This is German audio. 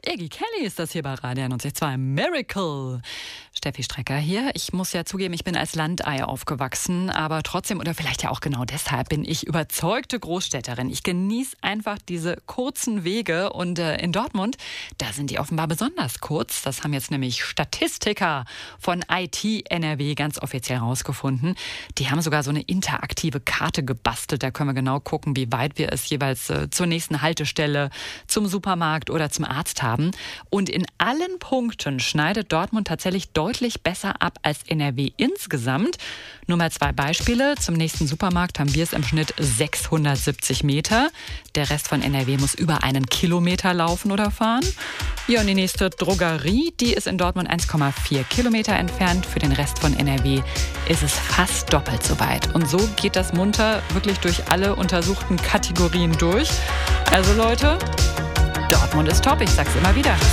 Iggy Kelly ist das hier bei Radio 91.2 Miracle. Steffi Strecker hier. Ich muss ja zugeben, ich bin als Landei aufgewachsen, aber trotzdem oder vielleicht ja auch genau deshalb bin ich überzeugte Großstädterin. Ich genieße einfach diese kurzen Wege und in Dortmund, da sind die offenbar besonders kurz. Das haben jetzt nämlich Statistiker von IT NRW ganz offiziell rausgefunden. Die haben sogar so eine interaktive Karte gebastelt. Da können wir genau gucken, wie weit wir es jeweils zur nächsten Haltestelle, zum Supermarkt oder zum Arzt haben. Und in allen Punkten schneidet Dortmund tatsächlich deutlich besser ab als NRW insgesamt. Nur mal 2 Beispiele. Zum nächsten Supermarkt haben wir es im Schnitt 670 Meter. Der Rest von NRW muss über 1 Kilometer laufen oder fahren. Ja, und die nächste Drogerie, die ist in Dortmund 1,4 Kilometer entfernt. Für den Rest von NRW ist es fast doppelt so weit. Und so geht das munter wirklich durch alle untersuchten Kategorien durch. Also Leute, Dortmund ist top, ich sag's immer wieder.